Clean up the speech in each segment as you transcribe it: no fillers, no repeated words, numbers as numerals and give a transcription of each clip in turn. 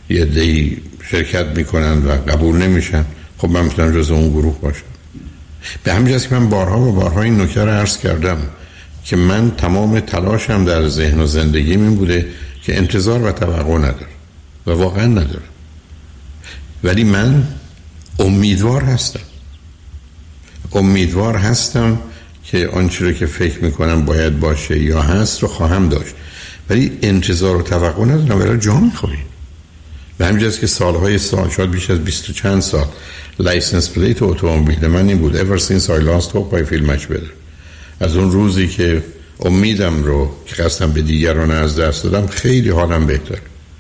یه عده‌ای شرکت میکنن و قبول نمیشن، خب من میتونم جز اون گروه باشم. به همین جهت که من بارها و بارها این نکته رو عرض کردم که من تمام تلاشم در ذهن و زندگیم این بوده که انتظار و توقع ندارم و واقعا ندارم، ولی من امیدوار هستم که آنچه رو که فکر میکنم باید باشه یا هست رو خواهم داشت، ولی انتظار و توقع ندارم، ولی جا میخوریم. به همین جهت که سالهای سال، شاید بیش از 20 و چند سال، لایسنس پلیت اتومبیل من این بود: ever since I lost hope I feel much better. از اون روزی که امیدم رو که قصدم به دیگران از دست دادم خیلی حالم بهتر.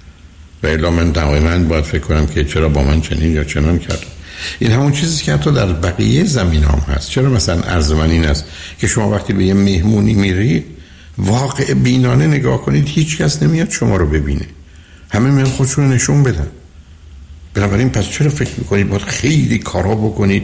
و الا من دائما باید فکر کنم که چرا با من چنین یا چنان کردم. این همون چیزی که حتی در بقیه زمین هم هست. چرا مثلا عرض من این است که شما وقتی به یه مهمونی میرید واقع بینانه نگاه کنید، هیچ کس نمیاد شما رو ببینه، همه میان خودشون رو نشون بدن. بنابراین پس چرا فکر میکنید باید خیلی کارا بکنید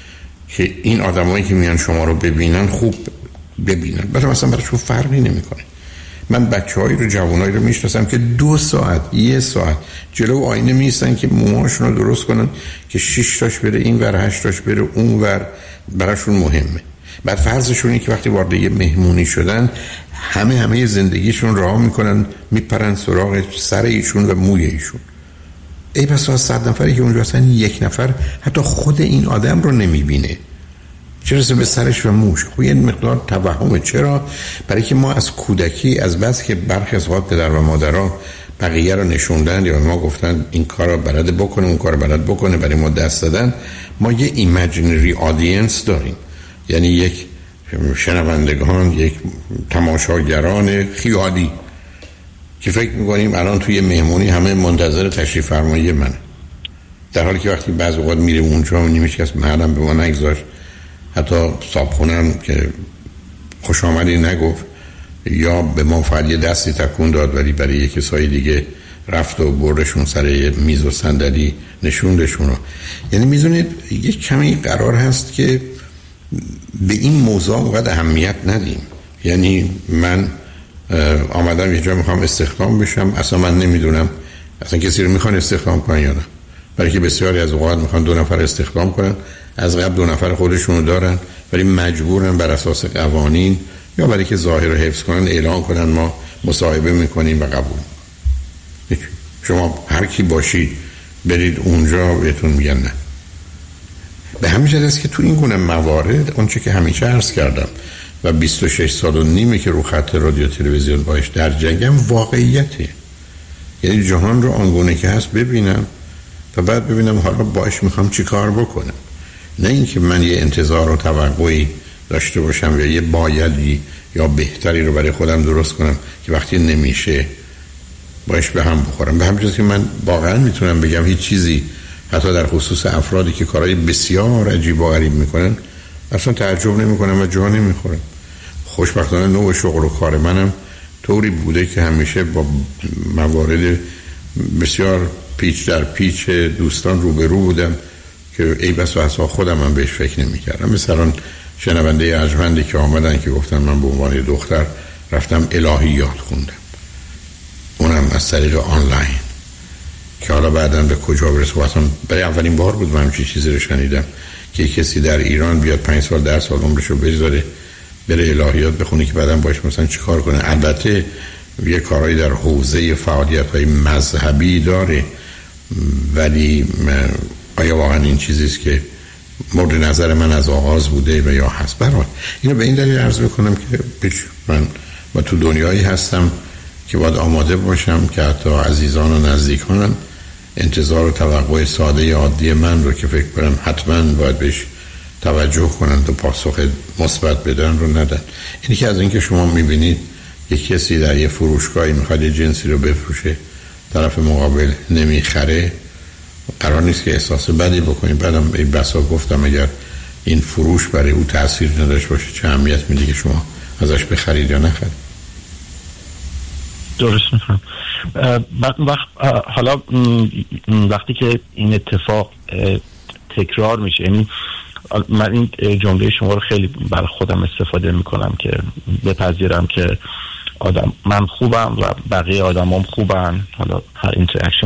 که این آدمایی که میان شما رو ببینن خوب ببینن؟ برای مثلا براشون فرقی نمیکنه. من بچه‌هایی رو، جوانایی رو میشناسم که 2 ساعت 1 ساعت جلو آینه میستن که موهاشون رو درست کنن که 6 تاش بره این ور، 8 تاش بره اون ور. براشون مهمه. بعد فرضشون اینه که وقتی وارد یه مهمونی شدن همه زندگیشون راه میکنن، میپرن سراغ سر ایشون و موی ایشون. ای بسا 100 نفری که اونجا هستن 1 نفر حتی خود این آدم رو نمیبینه، چرا به سرش و موش. خب یه مقدار توهمه. چرا؟ برای که ما از کودکی، از بس که برخی از وقت پدر و مادرها بقیه رو نشوندن یا ما گفتن این کار رو بلد بکنه اون کار رو بلد بکنه، برای ما دست دادن، ما یه ایمیجینری آدینس داریم، یعنی یک شنوندگان، یک تماشاگران خیالی که فکر میکنیم الان توی مهمونی همه منتظر تشریف فرمایی من، در حالی که وقتی بعض اوقات میره اونجا و نمیشه کس محلم به ما نگذاشت، حتی صابخونم که خوش آمدی نگفت یا به ما فقط یه دستی تکون داد ولی برای یک کسای دیگه رفت و بردشون سر یه میز و صندلی نشوندشون رو. یعنی میدونید یک کمی قرار هست که به این موضوع وقت اهمیت ندیم. یعنی من آمدم یه جا میخوام استخدام بشم، اصلا من نمیدونم اصلا کسی رو میخوان استخدام کنن یا نه، برای که بسیاری از اوقات میخوان 2 نفر استخدام کنن، از قبل 2 نفر خودشونو دارن ولی مجبورن بر اساس قوانین یا برای که ظاهر رو حفظ کنن اعلان کنن ما مصاحبه میکنیم و قبول. شما هر کی باشید برید اونجا بهتون میگن نه. به همین جهت است که تو این گونه موارد اونچه که همیشه عرض کردم و 26 سال و نیمه که رو خط رادیو تلویزیون باش در جنگم واقعیته. یعنی جهان رو آنگونه که هست ببینم و بعد ببینم حالا باش میخوام چی کار بکنم، نه اینکه من یه انتظار و توقعی داشته باشم یا یه بایدی یا بهتری رو برای خودم درست کنم که وقتی نمیشه باش به هم بخورم. به همین جهت که من واقعا میتونم بگم هیچ چیزی حتی در خصوص افرادی که کارهای بسیار عجیب و غریب میکنن اصلا تعجب نمیکنم و جا نمیخورم. خوشبختانه نوع شغل و کار منم طوری بوده که همیشه با موارد بسیار پیچ در پیچ دوستان روبرو بودم که ای بس و اصلا خودم هم بهش فکر نمی کردم. مثلا شنونده ارجمندی که آمدن که گفتن من به عنوان دختر رفتم الهیات خوندم، اونم از طریق آنلاین، که حالا بعداً به کجا برسه. اصلا برای اولین بار بود من همچین چیزی رو شنیدم که کسی در ایران بیاد 5 سال 10 سال عمرش رو بذاره بره الهیات بخونه که بعداً باش مثلا چی کار کنه. البته یه کارهایی در حوزه فعالیت‌های مذهبی داره، ولی آیا واقعا این چیزیست که مورد نظر من از آغاز بوده و یا هست؟ برای اینو به این دلیل عرض میکنم که من با تو دنیایی هستم که باید آماده باشم که حتی عزیزان و نزدیکانم انتظار و توقع ساده عادی من رو که فکر کنم حتما باید بهش توجه کنند و پاسخ مثبت بدن رو ندن. اینی که از اینکه شما میبینید یک کسی در یه فروشگاهی میخواد یه جنسی رو بفروشه، طرف مقابل نمیخره، قرار نیست که احساس بدی بکنید. بعدم این بسا گفتم اگر این فروش برای او تأثیر نداشت باشه چه اهمیت میده که شما ازش بخرید یا نخرید. درست میفهم. حالا وقتی که این اتفاق تکرار میشه، یعنی من این جمله شما رو خیلی برای خودم استفاده میکنم که بپذیرم که من خوبم و بقیه آدمام خوبن، حالا هر اینتراکشن